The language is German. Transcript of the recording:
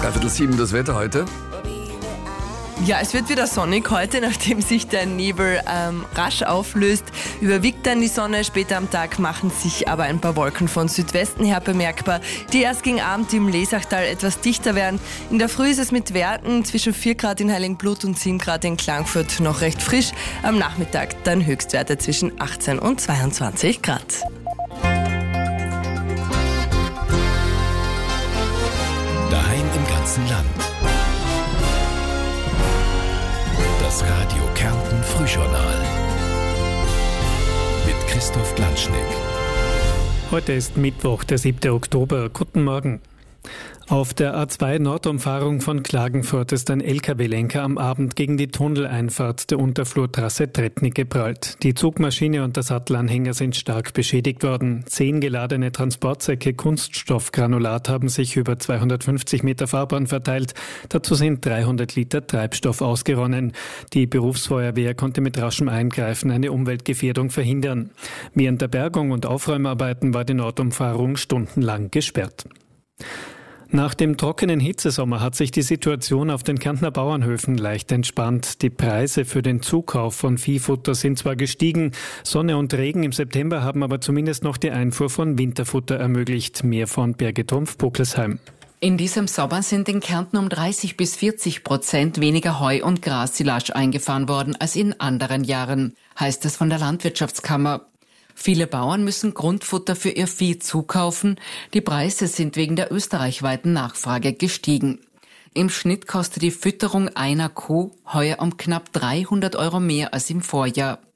6:15 das Wetter heute. Ja, es wird wieder sonnig heute, nachdem sich der Nebel rasch auflöst. Überwiegt dann die Sonne. Später am Tag machen sich aber ein paar Wolken von Südwesten her bemerkbar, die erst gegen Abend im Lesachtal etwas dichter werden. In der Früh ist es mit Werten zwischen 4 Grad in Heiligenblut und 7 Grad in Klagenfurt noch recht frisch. Am Nachmittag dann Höchstwerte zwischen 18 und 22 Grad. Daheim im ganzen Land. Das Radio Kärnten Frühjournal mit Christoph Glanschnick. Heute ist Mittwoch, der 7. Oktober. Guten Morgen. Auf der A2 Nordumfahrung von Klagenfurt ist ein LKW-Lenker am Abend gegen die Tunneleinfahrt der Unterflurtrasse Tretnik geprallt. Die Zugmaschine und der Sattelanhänger sind stark beschädigt worden. 10 geladene Transportsäcke Kunststoffgranulat haben sich über 250 Meter Fahrbahn verteilt. Dazu sind 300 Liter Treibstoff ausgeronnen. Die Berufsfeuerwehr konnte mit raschem Eingreifen eine Umweltgefährdung verhindern. Während der Bergung und Aufräumarbeiten war die Nordumfahrung stundenlang gesperrt. Nach dem trockenen Hitzesommer hat sich die Situation auf den Kärntner Bauernhöfen leicht entspannt. Die Preise für den Zukauf von Viehfutter sind zwar gestiegen, Sonne und Regen im September haben aber zumindest noch die Einfuhr von Winterfutter ermöglicht. Mehr von Birgit Trumpf-Buckelsheim. In diesem Sommer sind in Kärnten um 30-40% weniger Heu- und Grassilage eingefahren worden als in anderen Jahren, heißt es von der Landwirtschaftskammer. Viele Bauern müssen Grundfutter für ihr Vieh zukaufen. Die Preise sind wegen der österreichweiten Nachfrage gestiegen. Im Schnitt kostet die Fütterung einer Kuh heuer um knapp 300 € mehr als im Vorjahr.